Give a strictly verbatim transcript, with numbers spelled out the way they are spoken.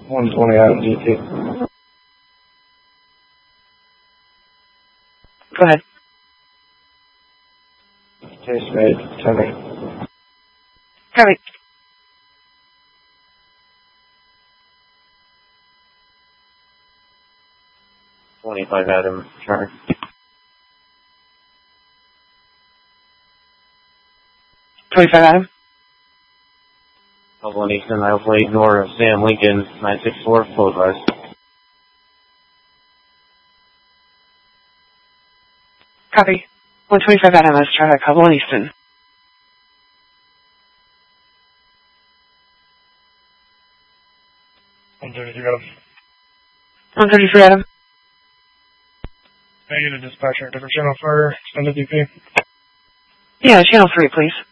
one twenty out G T. Go ahead. Chase made, tell me. Copy. twenty-five Adam, charge. twenty-five Adam. Double Eastern, I'll play north of Sam Lincoln, nine six four, full advice. Copy. one twenty-five Adam, let's try that couple in Easton. one thirty-three Adam. one thirty-three Adam. Negative dispatcher, different channel for extended D P. Yeah, channel three, please.